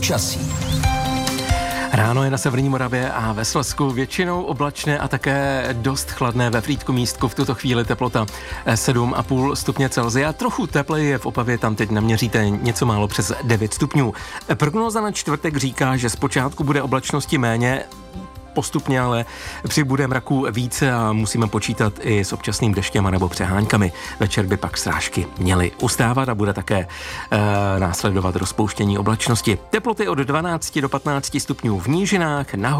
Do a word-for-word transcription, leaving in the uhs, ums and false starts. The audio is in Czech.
Počasí. Ráno je na severní Moravě a ve Slezsku většinou oblačné a také dost chladné. Ve Frýdku-Místku v tuto chvíli teplota sedm a půl stupně Celsia. Trochu tepleji je v Opavě, tam teď naměříte něco málo přes devět stupňů. Prognóza na čtvrtek říká, že zpočátku bude oblačnosti méně, postupně ale přibude mraků více a musíme počítat i s občasným deštěm nebo přeháňkami. Večer by pak srážky měly ustávat a bude také e, následovat rozpouštění oblačnosti. Teploty od dvanáct do patnácti stupňů v nížinách, nahoře